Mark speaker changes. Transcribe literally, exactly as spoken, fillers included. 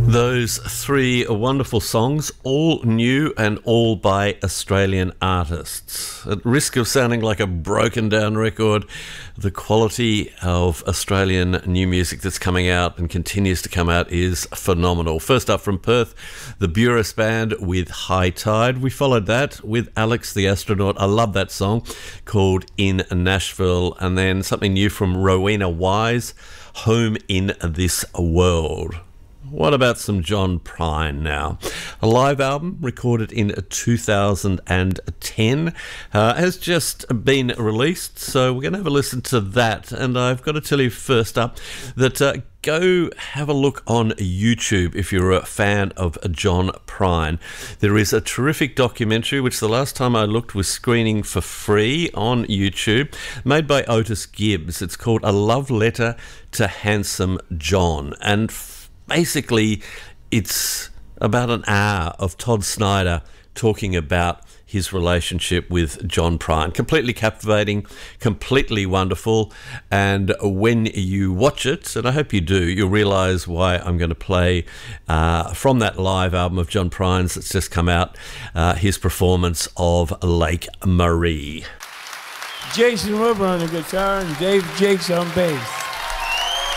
Speaker 1: Those three wonderful songs, all new and all by Australian artists. At risk of sounding like a broken down record, the quality of Australian new music that's coming out and continues to come out is phenomenal. First up from Perth, the Burris Band with High Tide. We followed that with Alex the Astronaut. I love that song, called In Nashville. And then something new from Rowena Wise, Home in This World. What about some John Prine now? A live album recorded in two thousand ten uh, has just been released, so we're going to have a listen to that. And I've got to tell you first up that uh, go have a look on YouTube if you're a fan of John Prine. There is a terrific documentary, which the last time I looked was screening for free on YouTube, made by Otis Gibbs. It's called A Love Letter to Handsome John, and basically, it's about an hour of Todd Snyder talking about his relationship with John Prine. Completely captivating, completely wonderful, and when you watch it, and I hope you do, you'll realise why I'm going to play uh, from that live album of John Prine's that's just come out, uh, his performance of Lake Marie.
Speaker 2: Jason Wilbur on the guitar and Dave Jakes on bass.